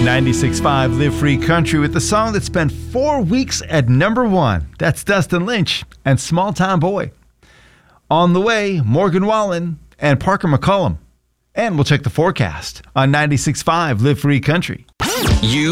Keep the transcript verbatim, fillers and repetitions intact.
ninety-six point five Live Free Country with the song that spent four weeks at number one. That's Dustin Lynch and Small Town Boy. On the way, Morgan Wallen and Parker McCollum. And we'll check the forecast on ninety-six point five Live Free Country. You